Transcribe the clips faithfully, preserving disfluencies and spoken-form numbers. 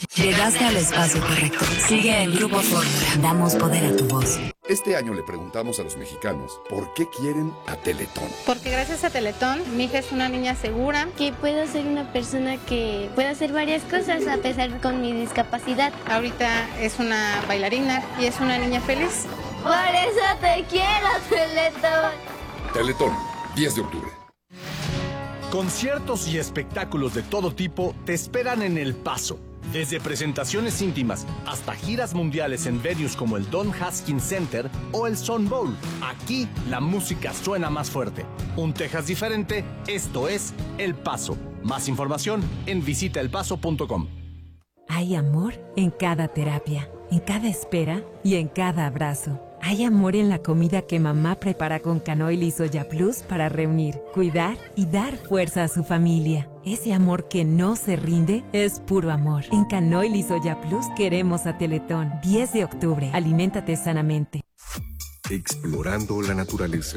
Llegaste al espacio correcto. Sigue el Grupo Fórmula. Damos poder a tu voz. Este año le preguntamos a los mexicanos por qué quieren a Teletón. Porque gracias a Teletón, mi hija es una niña segura. Que puedo ser una persona que puede hacer varias cosas a pesar con mi discapacidad. Ahorita es una bailarina y es una niña feliz. Por eso te quiero, Teletón. Teletón, diez de octubre. Conciertos y espectáculos de todo tipo te esperan en El Paso. Desde presentaciones íntimas hasta giras mundiales en venues como el Don Haskins Center o el Sun Bowl. Aquí la música suena más fuerte. Un Texas diferente, esto es El Paso. Más información en visita el paso punto com. Hay amor en cada terapia, en cada espera y en cada abrazo. Hay amor en la comida que mamá prepara con Canoil y Soya Plus para reunir, cuidar y dar fuerza a su familia. Ese amor que no se rinde es puro amor. En Canoil y Soya Plus queremos a Teletón. diez de octubre. Aliméntate sanamente. Explorando la naturaleza.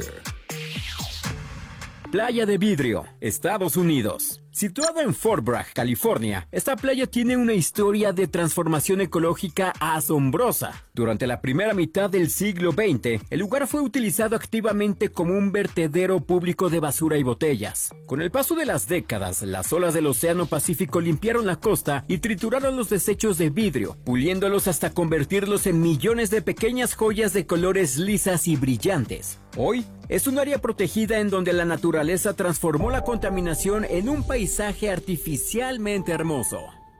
Playa de Vidrio, Estados Unidos. Situada en Fort Bragg, California, esta playa tiene una historia de transformación ecológica asombrosa. Durante la primera mitad del siglo veinte, el lugar fue utilizado activamente como un vertedero público de basura y botellas. Con el paso de las décadas, las olas del Océano Pacífico limpiaron la costa y trituraron los desechos de vidrio, puliéndolos hasta convertirlos en millones de pequeñas joyas de colores lisas y brillantes. Hoy, es un área protegida en donde la naturaleza transformó la contaminación en un paisaje artificialmente hermoso.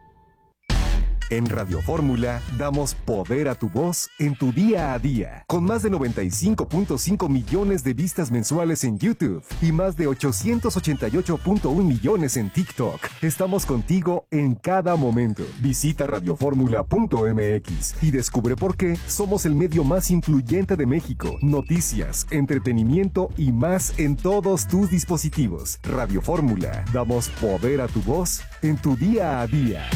En Radio Fórmula damos poder a tu voz en tu día a día. Con más de noventa y cinco punto cinco millones de vistas mensuales en YouTube y más de ochocientos ochenta y ocho punto uno millones en TikTok. Estamos contigo en cada momento. Visita radio fórmula punto m x y descubre por qué somos el medio más influyente de México. Noticias, entretenimiento y más en todos tus dispositivos. Radio Fórmula, damos poder a tu voz en tu día a día.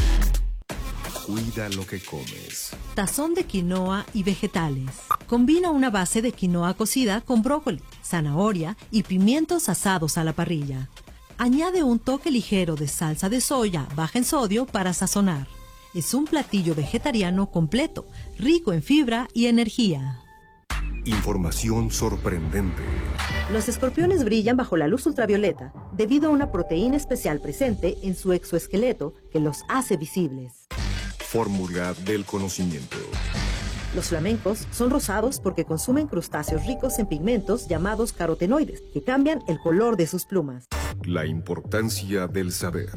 Cuida lo que comes. Tazón de quinoa y vegetales. Combina una base de quinoa cocida con brócoli, zanahoria y pimientos asados a la parrilla. Añade un toque ligero de salsa de soya baja en sodio para sazonar. Es un platillo vegetariano completo, rico en fibra y energía. Información sorprendente. Los escorpiones brillan bajo la luz ultravioleta debido a una proteína especial presente en su exoesqueleto que los hace visibles. Fórmula del conocimiento. Los flamencos son rosados porque consumen crustáceos ricos en pigmentos llamados carotenoides, que cambian el color de sus plumas. La importancia del saber.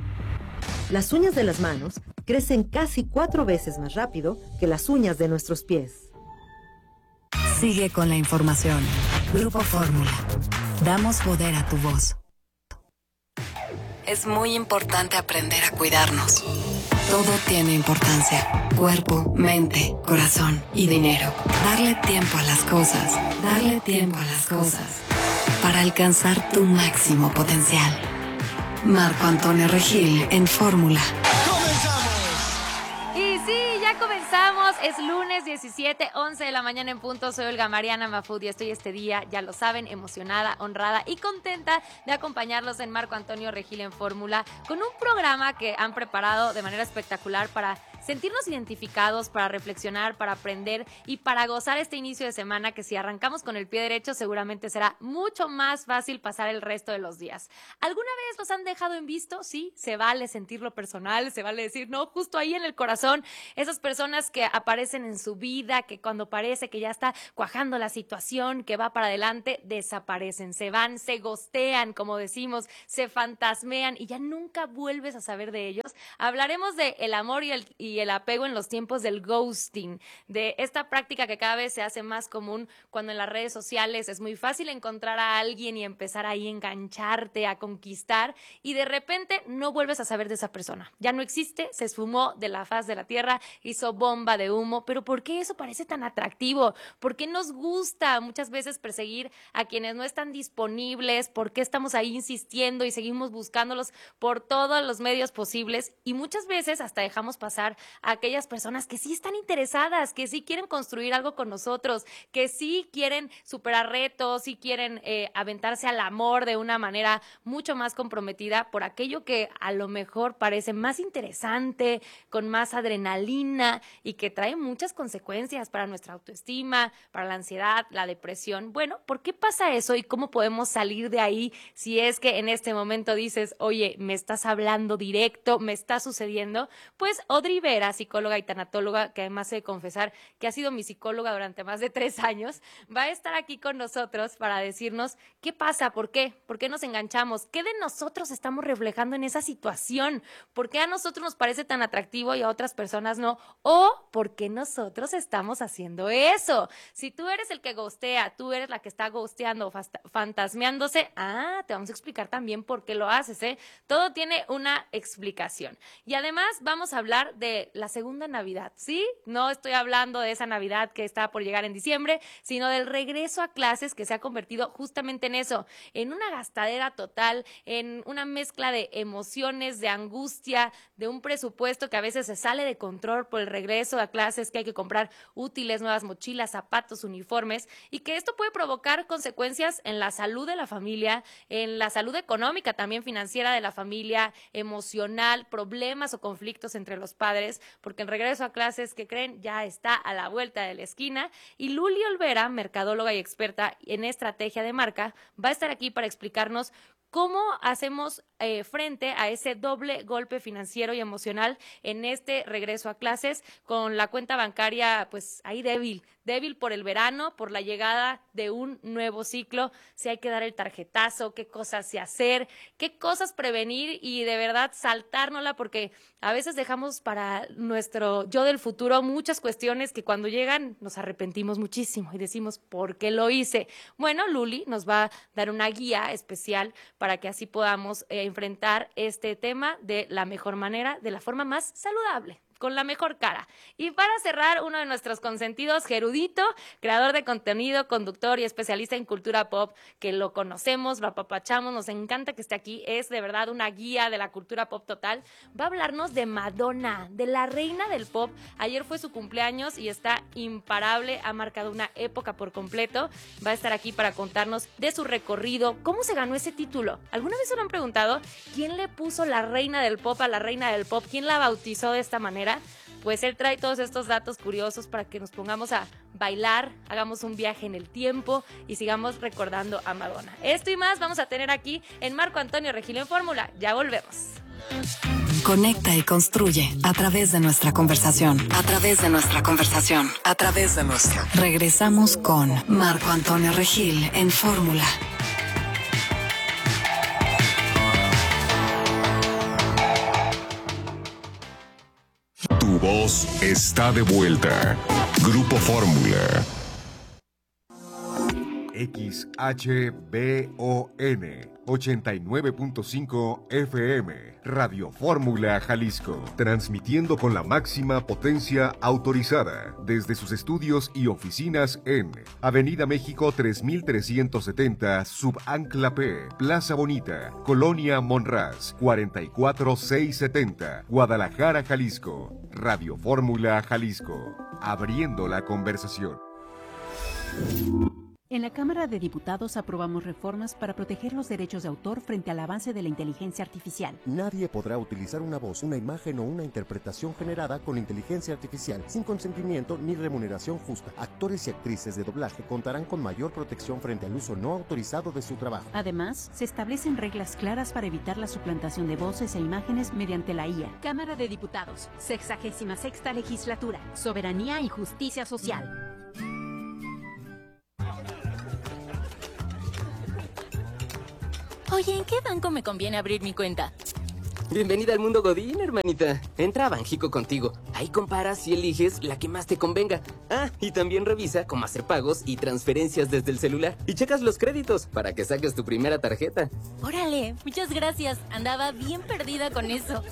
Las uñas de las manos crecen casi cuatro veces más rápido que las uñas de nuestros pies. Sigue con la información. Grupo Fórmula. Damos poder a tu voz. Es muy importante aprender a cuidarnos. Todo tiene importancia. Cuerpo, mente, corazón y dinero. Darle tiempo a las cosas. Darle tiempo a las cosas. Para alcanzar tu máximo potencial. Marco Antonio Regil en Fórmula. Y sí, ya comenzamos. Es lunes diecisiete, once de la mañana en punto. Soy Olga Mariana Mafud y estoy este día, ya lo saben, emocionada, honrada y contenta de acompañarlos en Marco Antonio Regil en Fórmula con un programa que han preparado de manera espectacular para sentirnos identificados, para reflexionar, para aprender y para gozar este inicio de semana que si arrancamos con el pie derecho seguramente será mucho más fácil pasar el resto de los días. ¿Alguna vez los han dejado en visto? Sí, se vale sentirlo personal, se vale decir, no, justo ahí en el corazón, esas personas que aparecen en su vida, que cuando parece que ya está cuajando la situación, que va para adelante, desaparecen, se van, se gostean, como decimos, se fantasmean y ya nunca vuelves a saber de ellos. Hablaremos de el amor y el y el apego en los tiempos del ghosting, de esta práctica que cada vez se hace más común cuando en las redes sociales es muy fácil encontrar a alguien y empezar ahí a engancharte, a conquistar y de repente no vuelves a saber de esa persona. Ya no existe, se esfumó de la faz de la tierra, hizo bomba de humo, pero ¿por qué eso parece tan atractivo? ¿Por qué nos gusta muchas veces perseguir a quienes no están disponibles? ¿Por qué estamos ahí insistiendo y seguimos buscándolos por todos los medios posibles? Y muchas veces hasta dejamos pasar a aquellas personas que sí están interesadas, que sí quieren construir algo con nosotros, que sí quieren superar retos, sí quieren eh, aventarse al amor de una manera mucho más comprometida por aquello que a lo mejor parece más interesante, con más adrenalina y que trae muchas consecuencias para nuestra autoestima, para la ansiedad, la depresión. Bueno, ¿por qué pasa eso y cómo podemos salir de ahí si es que en este momento dices, oye, me estás hablando directo, me está sucediendo? Pues Audrey Vera, psicóloga y tanatóloga, que además he de confesar que ha sido mi psicóloga durante más de tres años, va a estar aquí con nosotros para decirnos qué pasa, por qué, por qué nos enganchamos, qué de nosotros estamos reflejando en esa situación, por qué a nosotros nos parece tan atractivo y a otras personas no, o por qué nosotros estamos haciendo eso. Si tú eres el que ghostea, tú eres la que está ghosteando o fantasmeándose, ah, te vamos a explicar también por qué lo haces, ¿eh? Todo tiene una explicación. Y además vamos a hablar de la segunda Navidad, ¿sí? No estoy hablando de esa Navidad que está por llegar en diciembre, sino del regreso a clases que se ha convertido justamente en eso, en una gastadera total, en una mezcla de emociones, de angustia, de un presupuesto que a veces se sale de control por el regreso a clases, que hay que comprar útiles, nuevas mochilas, zapatos, uniformes, y que esto puede provocar consecuencias en la salud de la familia, en la salud económica también financiera de la familia, emocional, problemas o conflictos entre los padres, porque el regreso a clases, que creen, ya está a la vuelta de la esquina. Y Luli Olvera, mercadóloga y experta en estrategia de marca, va a estar aquí para explicarnos ¿cómo hacemos eh, frente a ese doble golpe financiero y emocional en este regreso a clases con la cuenta bancaria pues ahí débil, débil por el verano, por la llegada de un nuevo ciclo? Si hay que dar el tarjetazo, qué cosas sí hacer, qué cosas prevenir y de verdad saltárnosla, porque a veces dejamos para nuestro yo del futuro muchas cuestiones que cuando llegan nos arrepentimos muchísimo y decimos, ¿por qué lo hice? Bueno, Luli nos va a dar una guía especial para que así podamos eh, enfrentar este tema de la mejor manera, de la forma más saludable, con la mejor cara. Y para cerrar, uno de nuestros consentidos, Gerudito, creador de contenido, conductor y especialista en cultura pop, que lo conocemos, lo apapachamos, nos encanta que esté aquí, es de verdad una guía de la cultura pop total. Va a hablarnos de Madonna, de la reina del pop. Ayer fue su cumpleaños y está imparable, ha marcado una época por completo. Va a estar aquí para contarnos de su recorrido, cómo se ganó ese título. ¿Alguna vez se lo han preguntado? ¿Quién le puso la reina del pop a la reina del pop? ¿Quién la bautizó de esta manera? Pues él trae todos estos datos curiosos para que nos pongamos a bailar, hagamos un viaje en el tiempo y sigamos recordando a Madonna. Esto y más vamos a tener aquí en Marco Antonio Regil en Fórmula. Ya volvemos. Conecta y construye a través de nuestra conversación, a través de nuestra conversación, a través de nuestra. Regresamos con Marco Antonio Regil en Fórmula. Tu voz está de vuelta. Grupo Fórmula. X H B O N ochenta y nueve punto cinco F M, Radio Fórmula Jalisco, transmitiendo con la máxima potencia autorizada desde sus estudios y oficinas en Avenida México tres mil trescientos setenta, Subancla P, Plaza Bonita, Colonia Monraz, cuarenta y cuatro mil seiscientos setenta, Guadalajara, Jalisco. Radio Fórmula Jalisco, abriendo la conversación. En la Cámara de Diputados aprobamos reformas para proteger los derechos de autor frente al avance de la inteligencia artificial. Nadie podrá utilizar una voz, una imagen o una interpretación generada con inteligencia artificial sin consentimiento ni remuneración justa. Actores y actrices de doblaje contarán con mayor protección frente al uso no autorizado de su trabajo. Además, se establecen reglas claras para evitar la suplantación de voces e imágenes mediante la I A. Cámara de Diputados, sexagésima sexta legislatura, soberanía y justicia social. Oye, ¿en qué banco me conviene abrir mi cuenta? Bienvenida al mundo Godín, hermanita. Entra a Banjico contigo. Ahí comparas y eliges la que más te convenga. Ah, y también revisa cómo hacer pagos y transferencias desde el celular. Y checas los créditos para que saques tu primera tarjeta. Órale, muchas gracias. Andaba bien perdida con eso.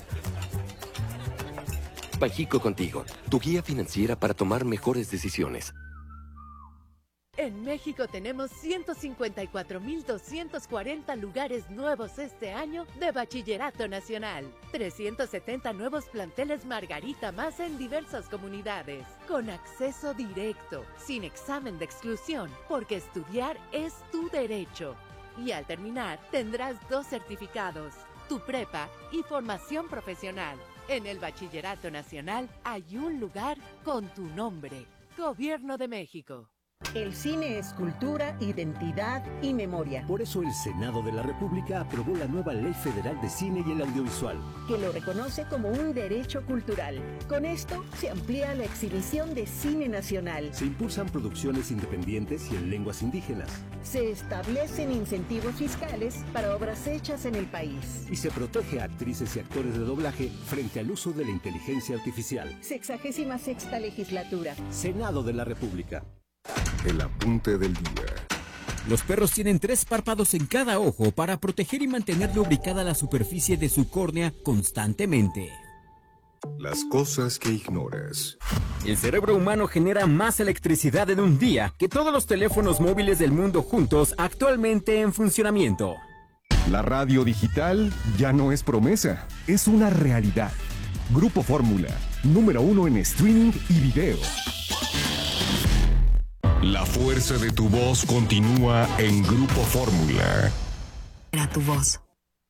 Banjico contigo, tu guía financiera para tomar mejores decisiones. En México tenemos ciento cincuenta y cuatro mil doscientos cuarenta lugares nuevos este año de Bachillerato Nacional. trescientos setenta nuevos planteles Margarita más en diversas comunidades. Con acceso directo, sin examen de exclusión, porque estudiar es tu derecho. Y al terminar, tendrás dos certificados, tu prepa y formación profesional. En el Bachillerato Nacional hay un lugar con tu nombre. Gobierno de México. El cine es cultura, identidad y memoria. Por eso el Senado de la República aprobó la nueva Ley Federal de Cine y el Audiovisual, que lo reconoce como un derecho cultural. Con esto se amplía la exhibición de cine nacional. Se impulsan producciones independientes y en lenguas indígenas. Se establecen incentivos fiscales para obras hechas en el país. Y se protege a actrices y actores de doblaje frente al uso de la inteligencia artificial. Sexagésima sexta legislatura. Senado de la República. El apunte del día. Los perros tienen tres párpados en cada ojo para proteger y mantener lubricada la superficie de su córnea constantemente. Las cosas que ignoras. El cerebro humano genera más electricidad en un día que todos los teléfonos móviles del mundo juntos actualmente en funcionamiento. La radio digital ya no es promesa, es una realidad. Grupo Fórmula, número uno en streaming y video. La fuerza de tu voz continúa en Grupo Fórmula. Era tu voz.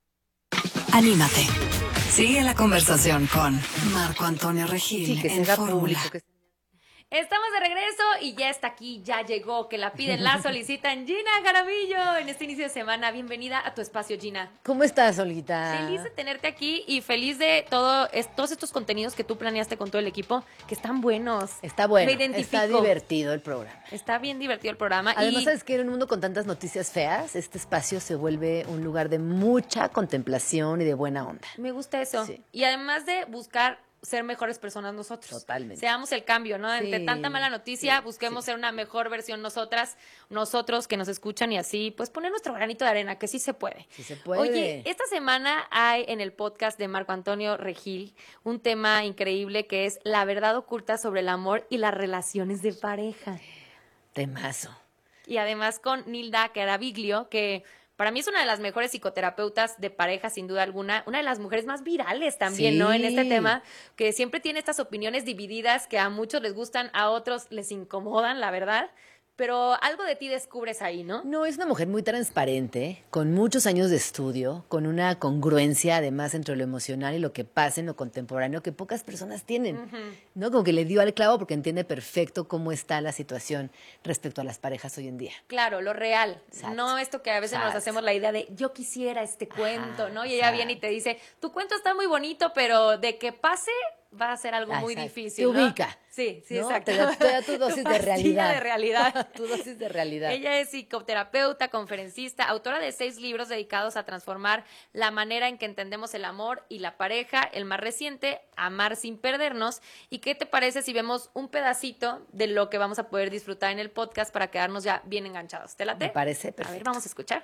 Anímate. Sigue la conversación con Marco Antonio Regil sí, que en se haga Fórmula. público, que... Estamos de regreso y ya está aquí, ya llegó, que la piden, la solicitan. Gina Jaramillo, en este inicio de semana. Bienvenida a tu espacio, Gina. ¿Cómo estás, Olguita? Feliz de tenerte aquí y feliz de todo, es, todos estos contenidos que tú planeaste con todo el equipo, que están buenos. Está bueno, Me identifico. está divertido el programa. Está bien divertido el programa. Además, y... ¿sabes qué? En un mundo con tantas noticias feas, este espacio se vuelve un lugar de mucha contemplación y de buena onda. Me gusta eso. Sí. Y además de buscar ser mejores personas nosotros. Totalmente. Seamos el cambio, ¿no? Sí, Entre tanta mala noticia, sí, busquemos sí. ser una mejor versión nosotras, nosotros que nos escuchan y así, pues poner nuestro granito de arena, que sí se puede. Sí se puede. Oye, esta semana hay en el podcast de Marco Antonio Regil un tema increíble que es la verdad oculta sobre el amor y las relaciones de pareja. Temazo. Y además con Nilda Caraviglio, que para mí es una de las mejores psicoterapeutas de pareja, sin duda alguna. Una de las mujeres más virales también, Sí. ¿no? En este tema, que siempre tiene estas opiniones divididas que a muchos les gustan, a otros les incomodan, la verdad. Pero algo de ti descubres ahí, ¿no? No, es una mujer muy transparente, con muchos años de estudio, con una congruencia además entre lo emocional y lo que pasa en lo contemporáneo que pocas personas tienen, Ujú. ¿no? Como que le dio al clavo porque entiende perfecto cómo está la situación respecto a las parejas hoy en día. Claro, lo real. Exacto. No esto que a veces Exacto. nos hacemos la idea de yo quisiera este cuento, Ajá, ¿no? Y ella viene y te dice, tu cuento está muy bonito, pero de que pase va a ser algo muy Exacto. difícil, Te ¿no? ubica. Sí, sí, ¿no? exacto. Te da, te da tu dosis de pastilla realidad. de realidad. Tu dosis de realidad. Ella es psicoterapeuta, conferencista, autora de seis libros dedicados a transformar la manera en que entendemos el amor y la pareja. El más reciente, Amar sin perdernos. ¿Y qué te parece si vemos un pedacito de lo que vamos a poder disfrutar en el podcast para quedarnos ya bien enganchados? ¿Te late? Me parece A ver, perfecto. vamos a escuchar.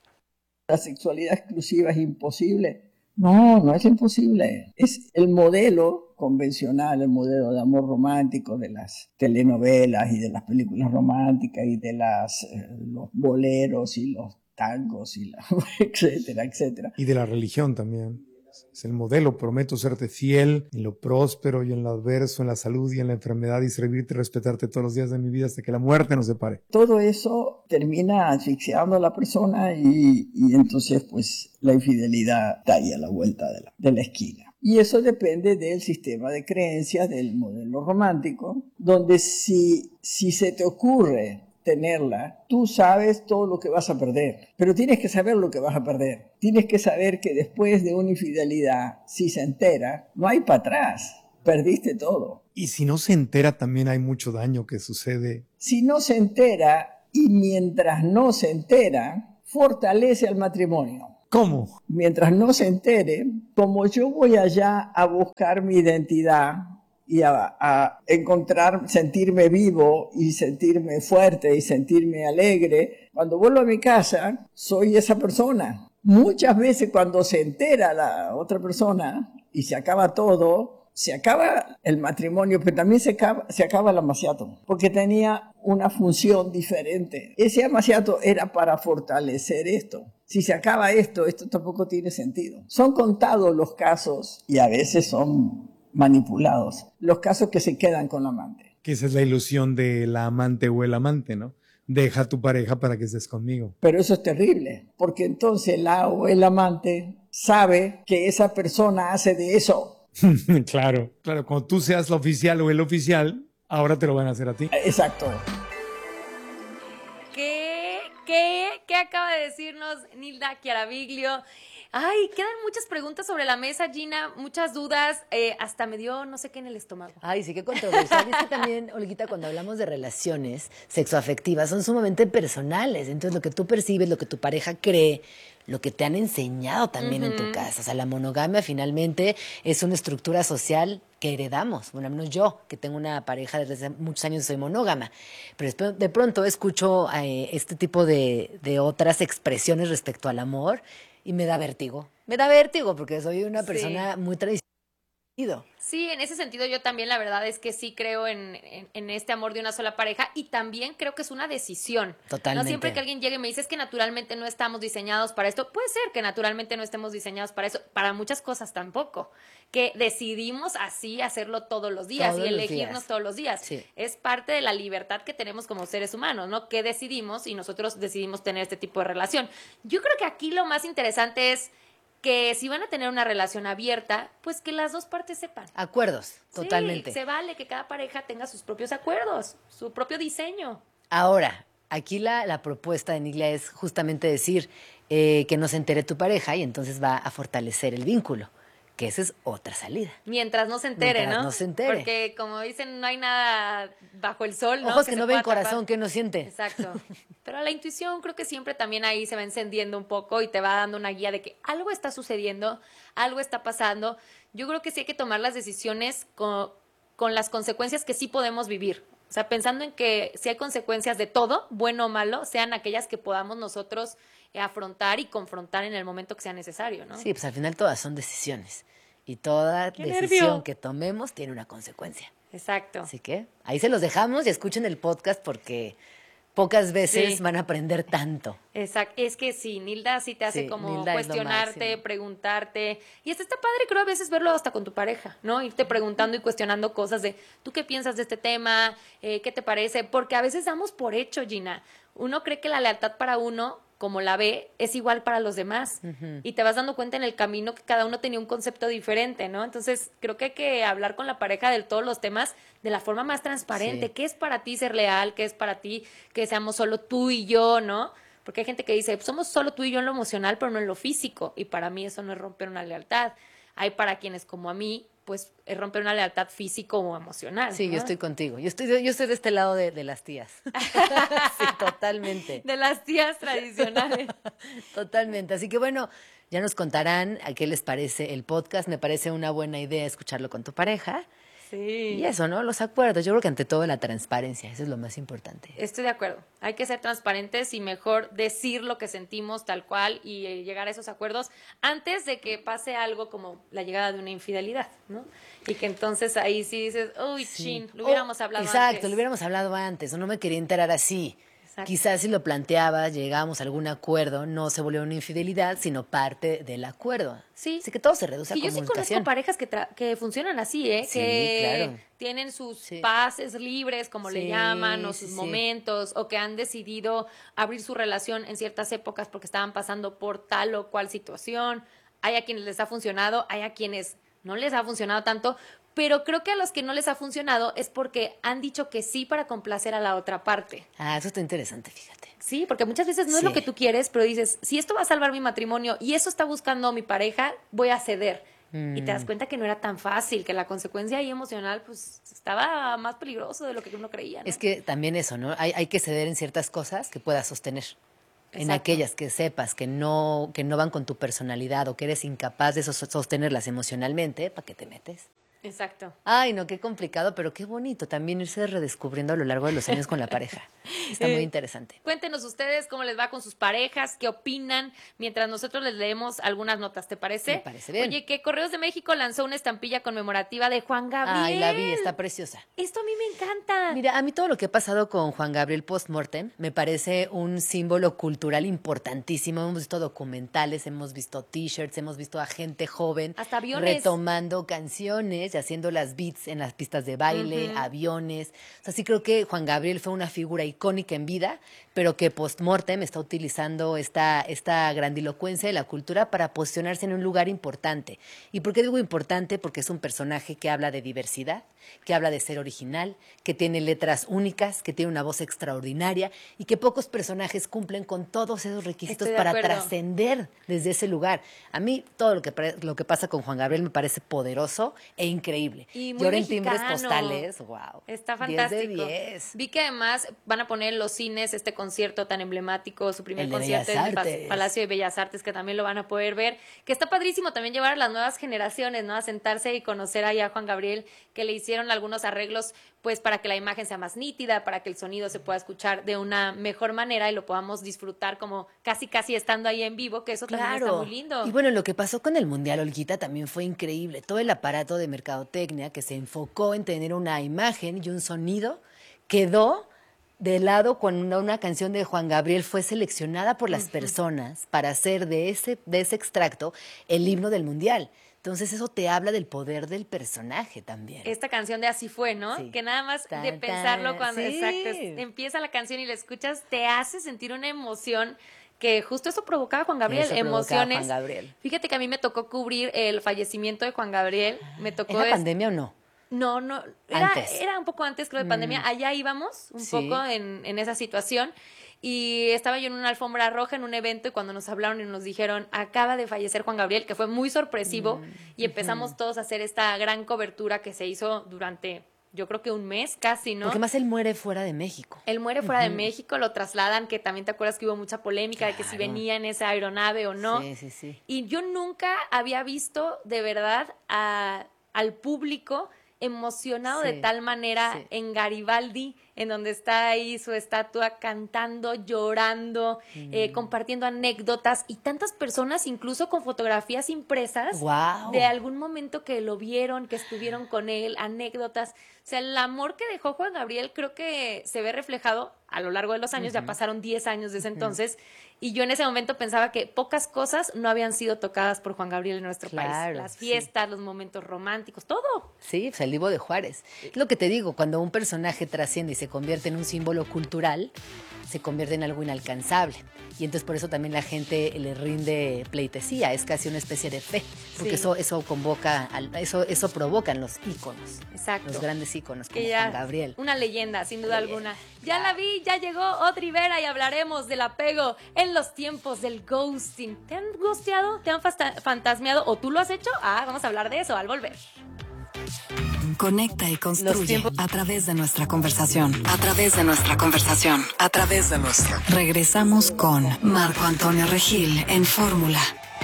La sexualidad exclusiva es imposible. No, no es imposible. Es el modelo convencional, el modelo de amor romántico de las telenovelas y de las películas románticas y de las, eh, los boleros y los tangos y la, etcétera, etcétera. Y de la religión también. Es el modelo, prometo serte fiel en lo próspero y en lo adverso, en la salud y en la enfermedad y servirte y respetarte todos los días de mi vida hasta que la muerte nos separe. Todo eso termina asfixiando a la persona y, y entonces pues la infidelidad está ahí a la vuelta de la, de la esquina. Y eso depende del sistema de creencias, del modelo romántico, donde si, si se te ocurre tenerla, tú sabes todo lo que vas a perder, pero tienes que saber lo que vas a perder. Tienes que saber que después de una infidelidad, si se entera, no hay para atrás, perdiste todo. Y si no se entera, también hay mucho daño que sucede. Si no se entera y mientras no se entera, fortalece al matrimonio. ¿Cómo? Mientras no se entere, como yo voy allá a buscar mi identidad y a, a encontrar, sentirme vivo y sentirme fuerte y sentirme alegre, cuando vuelvo a mi casa, soy esa persona. Muchas veces cuando se entera la otra persona y se acaba todo, se acaba el matrimonio, pero también se acaba, se acaba el amaciato, porque tenía una función diferente. Ese amaciato era para fortalecer esto. Si se acaba esto, esto tampoco tiene sentido. Son contados los casos, y a veces son manipulados, los casos que se quedan con la amante. Que esa es la ilusión de la amante o el amante, ¿no? Deja a tu pareja para que estés conmigo. Pero eso es terrible, porque entonces la o el amante sabe que esa persona hace de eso. Claro, claro, cuando tú seas la oficial o el oficial, ahora te lo van a hacer a ti. Exacto. ¿Qué, qué, qué acaba de decirnos Nilda Chiaraviglio? Ay, quedan muchas preguntas sobre la mesa, Gina, muchas dudas, eh, hasta me dio no sé qué en el estómago. Ay, sí, qué controversial. Es que también, Olguita, cuando hablamos de relaciones sexoafectivas, son sumamente personales. Entonces, lo que tú percibes, lo que tu pareja cree, lo que te han enseñado también uh-huh. en tu casa. O sea, la monogamia finalmente es una estructura social que heredamos. Bueno, al menos yo, que tengo una pareja desde hace muchos años, soy monógama. Pero de pronto escucho eh, este tipo de, de otras expresiones respecto al amor y me da vértigo. Me da vértigo porque soy una persona sí. muy tradicional. Sí, en ese sentido yo también la verdad es que sí creo en, en, en este amor de una sola pareja y también creo que es una decisión. Totalmente. No siempre que alguien llegue y me dice es que naturalmente no estamos diseñados para esto. Puede ser que naturalmente no estemos diseñados para eso, para muchas cosas tampoco. Que decidimos así hacerlo todos los días todos y elegirnos días. todos los días. Sí. Es parte de la libertad que tenemos como seres humanos, ¿no? Que decidimos y nosotros decidimos tener este tipo de relación. Yo creo que aquí lo más interesante es que si van a tener una relación abierta, pues que las dos partes sepan. Acuerdos, totalmente. Sí, se vale que cada pareja tenga sus propios acuerdos, su propio diseño. Ahora, aquí la, la propuesta de Niglia es justamente decir eh, que no se entere tu pareja y entonces va a fortalecer el vínculo, que esa es otra salida. Mientras no se entere, Mientras ¿no? no se entere. Porque como dicen, no hay nada bajo el sol, ¿no? Ojos que, que no ven, corazón que no siente. Exacto. Pero la intuición creo que siempre también ahí se va encendiendo un poco y te va dando una guía de que algo está sucediendo, algo está pasando. Yo creo que sí hay que tomar las decisiones con, con las consecuencias que sí podemos vivir. O sea, pensando en que si hay consecuencias de todo, bueno o malo, sean aquellas que podamos nosotros eh, afrontar y confrontar en el momento que sea necesario, ¿no? Sí, pues al final todas son decisiones. Y toda ¡Qué decisión nervio! que tomemos tiene una consecuencia. Exacto. Así que ahí se los dejamos y escuchen el podcast porque pocas veces Sí. van a aprender tanto. Exacto, es que sí, Nilda sí te hace Sí, como Nilda es lo cuestionarte, máximo. preguntarte, y hasta está padre creo a veces verlo hasta con tu pareja, ¿no? Irte preguntando y cuestionando cosas de, ¿tú qué piensas de este tema? Eh, ¿Qué te parece? Porque a veces damos por hecho, Gina, uno cree que la lealtad para uno, como la ve, es igual para los demás, Ujú. y te vas dando cuenta en el camino que cada uno tenía un concepto diferente, ¿no? Entonces creo que hay que hablar con la pareja de todos los temas de la forma más transparente. Sí. ¿Qué es para ti ser leal? ¿Qué es para ti que seamos solo tú y yo, no? Porque hay gente que dice, somos solo tú y yo en lo emocional, pero no en lo físico. Y para mí eso no es romper una lealtad. Hay para quienes como a mí, pues es romper una lealtad físico o emocional. Sí, ¿no? yo estoy contigo. Yo estoy, yo estoy de este lado de, de las tías. Sí, totalmente. De las tías tradicionales. Totalmente. Así que bueno, ya nos contarán a qué les parece el podcast. Me parece una buena idea escucharlo con tu pareja. Sí. Y eso, ¿no? Los acuerdos. Yo creo que ante todo la transparencia. Eso es lo más importante. Estoy de acuerdo. Hay que ser transparentes y mejor decir lo que sentimos tal cual y eh, llegar a esos acuerdos antes de que pase algo como la llegada de una infidelidad, ¿no? Y que entonces ahí sí dices, uy, Sí. chin, lo hubiéramos Oh, hablado exacto, antes. lo hubiéramos hablado antes. O no me quería enterar así. Exacto. Quizás si lo planteabas, llegamos a algún acuerdo, no se volvió una infidelidad, sino parte del acuerdo. Sí. Así que todo se reduce a Y yo sí comunicación. conozco parejas que, tra- que funcionan así, ¿eh? Sí, que claro. tienen sus Sí. pases libres, como le Sí, llaman, o sí, sus sí. momentos, o que han decidido abrir su relación en ciertas épocas porque estaban pasando por tal o cual situación. Hay a quienes les ha funcionado, hay a quienes no les ha funcionado tanto, pero creo que a los que no les ha funcionado es porque han dicho que sí para complacer a la otra parte. Ah, eso está interesante, fíjate. Sí, porque muchas veces no es Sí. lo que tú quieres, pero dices, si esto va a salvar mi matrimonio y eso está buscando mi pareja, voy a ceder. Mm. Y te das cuenta que no era tan fácil, que la consecuencia ahí emocional pues estaba más peligroso de lo que uno creía, ¿no? Es que también eso, ¿no? Hay, hay que ceder en ciertas cosas que puedas sostener. En Exacto. aquellas que sepas que no, que no van con tu personalidad o que eres incapaz de sos- sostenerlas emocionalmente, ¿para qué te metes? Exacto. Ay, no, qué complicado, pero qué bonito también irse redescubriendo a lo largo de los años con la pareja. Está muy interesante. Cuéntenos ustedes cómo les va con sus parejas, qué opinan, mientras nosotros les leemos algunas notas, ¿te parece? Me parece bien. Oye, que Correos de México lanzó una estampilla conmemorativa de Juan Gabriel. Ay, la vi, está preciosa. Esto a mí me encanta. Mira, a mí todo lo que ha pasado con Juan Gabriel post-mortem me parece un símbolo cultural importantísimo. Hemos visto documentales, hemos visto t-shirts, hemos visto a gente joven hasta aviones retomando canciones y haciendo las beats en las pistas de baile, uh-huh. aviones. O sea, sí creo que Juan Gabriel fue una figura icónica en vida, pero que post-mortem está utilizando esta, esta grandilocuencia de la cultura para posicionarse en un lugar importante. ¿Y por qué digo importante? Porque es un personaje que habla de diversidad, que habla de ser original, que tiene letras únicas, que tiene una voz extraordinaria y que pocos personajes cumplen con todos esos requisitos para trascender desde ese lugar. A mí todo lo que, lo que pasa con Juan Gabriel me parece poderoso e increíble. Y muy Llora en mexicano. timbres postales, wow. Está fantástico. diez de diez. Vi que además van a poner en los cines este concierto tan emblemático, su primer el de concierto Bellas en el Artes. Palacio de Bellas Artes, que también lo van a poder ver, que está padrísimo también llevar a las nuevas generaciones, ¿no? A sentarse y conocer ahí a Juan Gabriel, que le hicieron algunos arreglos pues para que la imagen sea más nítida, para que el sonido se pueda escuchar de una mejor manera y lo podamos disfrutar como casi casi estando ahí en vivo, que eso también Claro. está muy lindo. Y bueno, lo que pasó con el Mundial, Olguita, también fue increíble. Todo el aparato de mercadotecnia que se enfocó en tener una imagen y un sonido quedó de lado cuando una canción de Juan Gabriel fue seleccionada por las uh-huh. personas para hacer de ese, de ese extracto el himno del Mundial. Entonces eso te habla del poder del personaje también. Esta canción de Así Fue, ¿no? Sí. Que nada más Tan, de pensarlo tan, cuando sí. exacto, es- empieza la canción y la escuchas, te hace sentir una emoción que justo eso provocaba Juan Gabriel, Eso provocaba emociones. Juan Gabriel. Fíjate que a mí me tocó cubrir el fallecimiento de Juan Gabriel, me tocó... ¿Es la es- pandemia o no? No, no, era, Antes. era un poco antes, creo, de Mm. pandemia. Allá íbamos un Sí. poco en, en esa situación. Y estaba yo en una alfombra roja en un evento y cuando nos hablaron y nos dijeron, acaba de fallecer Juan Gabriel, que fue muy sorpresivo. Mm. Y empezamos Ujú. todos a hacer esta gran cobertura que se hizo durante, yo creo que un mes casi, ¿no? Porque más él muere fuera de México. Él muere fuera de Ujú. México, lo trasladan, que también te acuerdas que hubo mucha polémica de que si Claro. venía en esa aeronave o no. Sí, sí, sí. Y yo nunca había visto de verdad a- al público emocionado de Sí, tal manera sí. en Garibaldi, en donde está ahí su estatua cantando, llorando, eh, Mm. compartiendo anécdotas y tantas personas incluso con fotografías impresas Guau. de algún momento que lo vieron, que estuvieron con él, anécdotas. O sea, el amor que dejó Juan Gabriel creo que se ve reflejado a lo largo de los años, ya Ujú. pasaron diez años desde Ujú. entonces, y yo en ese momento pensaba que pocas cosas no habían sido tocadas por Juan Gabriel en nuestro país. Claro, Las sí. fiestas, los momentos románticos, todo. Sí, pues el Divo de Juárez. Es lo que te digo, cuando un personaje trasciende y se convierte en un símbolo cultural, se convierte en algo inalcanzable. Y entonces por eso también la gente le rinde pleitesía, es casi una especie de fe, porque Sí. eso, eso convoca, al- eso, eso provocan los íconos, Exacto. los grandes íconos como Que ya, Juan Gabriel. una leyenda, sin duda alguna. Ya la vi, ya llegó Audrey Vera y hablaremos del apego en los tiempos del ghosting. ¿Te han ghosteado? ¿Te han fasta- fantasmeado? ¿O tú lo has hecho? Ah, vamos a hablar de eso al volver. Conecta y construye a través de nuestra conversación. A través de nuestra conversación. A través de nuestra. Regresamos con Marco Antonio Regil en Fórmula.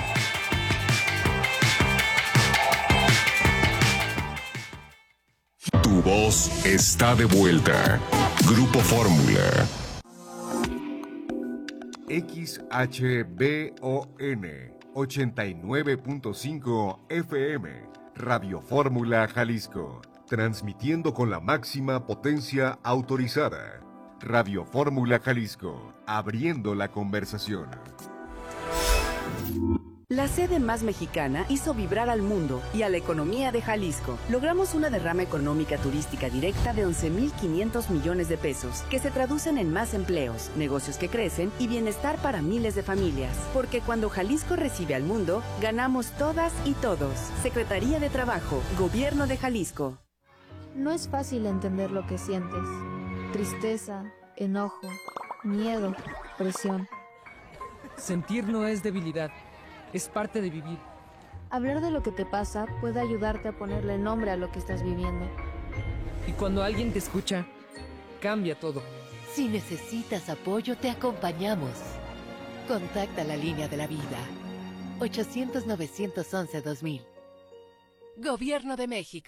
Tu voz está de vuelta. Grupo Fórmula. X H B O N ochenta y nueve punto cinco F M, Radio Fórmula Jalisco, transmitiendo con la máxima potencia autorizada. Radio Fórmula Jalisco, abriendo la conversación. La sede más mexicana hizo vibrar al mundo y a la economía de Jalisco. Logramos una derrama económica turística directa de once mil quinientos millones de pesos, que se traducen en más empleos, negocios que crecen y bienestar para miles de familias. Porque cuando Jalisco recibe al mundo, ganamos todas y todos. Secretaría de Trabajo, Gobierno de Jalisco. No es fácil entender lo que sientes. Tristeza, enojo, miedo, presión. Sentir no es debilidad, es parte de vivir. Hablar de lo que te pasa puede ayudarte a ponerle nombre a lo que estás viviendo. Y cuando alguien te escucha, cambia todo. Si necesitas apoyo, te acompañamos. Contacta la línea de la vida. ochocientos, novecientos once, dos mil. Gobierno de México.